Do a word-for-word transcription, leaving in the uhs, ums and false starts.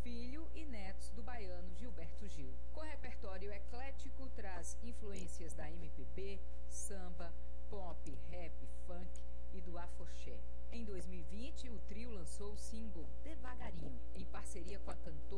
filho e netos do baiano Gilberto Gil. Com repertório eclético, traz influências da M P B, samba, pop, rap, funk e do afoxé. Em dois mil e vinte, o trio lançou o single Devagarinho, em parceria com a cantora